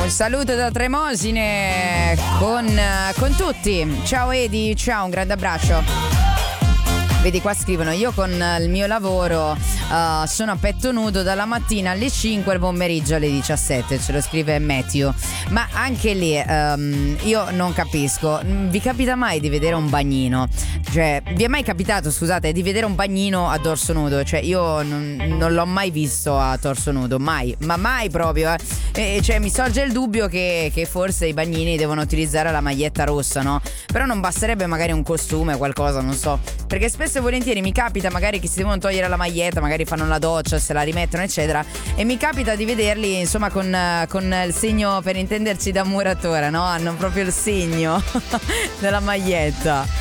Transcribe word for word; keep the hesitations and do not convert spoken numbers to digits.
saluto da Tremosine con, con tutti. Ciao Edi, ciao, un grande abbraccio. Vedi, qua scrivono: io con il mio lavoro uh, sono a petto nudo dalla mattina alle cinque, al pomeriggio alle diciassette. Ce lo scrive Matthew. Ma anche lì um, io non capisco. Vi capita mai di vedere un bagnino? Cioè, vi è mai capitato, scusate, di vedere un bagnino a dorso nudo? Cioè, io non, non l'ho mai visto a torso nudo, mai, ma mai proprio. Eh. E, cioè, mi sorge il dubbio che, che forse i bagnini devono utilizzare la maglietta rossa, no? Però non basterebbe magari un costume, qualcosa, non so. Perché spesso e volentieri mi capita magari che si devono togliere la maglietta, magari fanno la doccia, se la rimettono eccetera, e mi capita di vederli insomma con, con il segno, per intenderci, da muratore, no? Hanno proprio il segno della maglietta.